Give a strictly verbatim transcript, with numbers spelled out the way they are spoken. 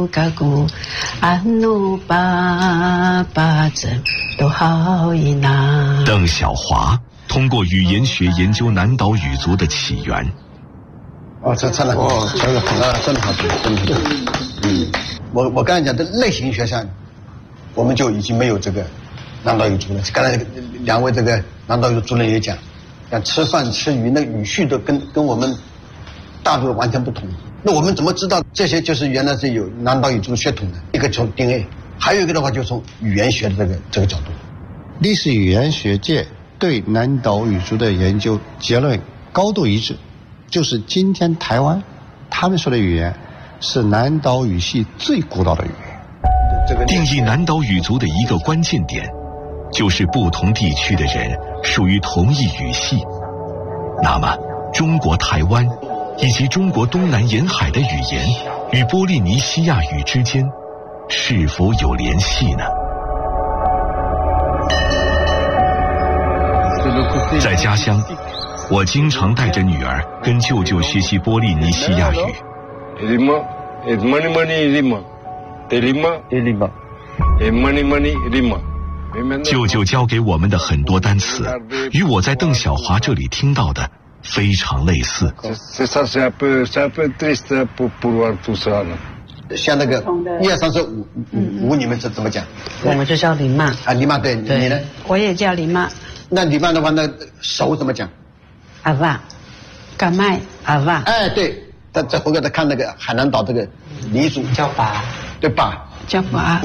古嘎古，安努巴巴真都好伊那。 邓小华通过语言学研究南岛语族的起源。 哦，这真的哦，真的很啊，真的好听，真的好听。嗯，我我刚才讲的类型学上，我们就已经没有这个南岛语族了。刚才两位这个南岛语族人也讲，讲吃饭吃鱼，那语序都跟跟我们大陆完全不同。那我们怎么知道这些就是原来是有南岛语族血统的？一个从 D N A， 还有一个的话就从语言学的这个这个角度。 历史语言学界对南岛语族的研究结论高度一致，就是今天台湾他们说的语言是南岛语系最古老的语言。 定义南岛语族的一个关键点，就是不同地区的人属于同一语系。那么，中国台湾以及中国东南沿海的语言与波利尼西亚语之间是否有联系呢？在家乡，我经常带着女儿跟舅舅学习波利尼西亚语。舅舅教给我们的很多单词，与我在邓小华这里听到的非常类似。 像那个一二三四五五五，你们怎怎么讲？ 我们就叫林妈啊，林妈对， 对你呢？ 我也叫林妈。 那林妈的话，那手怎么讲？ 阿爸，干麦阿爸。 哎，对，在在回头再看那个海南岛这个黎族叫爸， 对爸。 叫爸。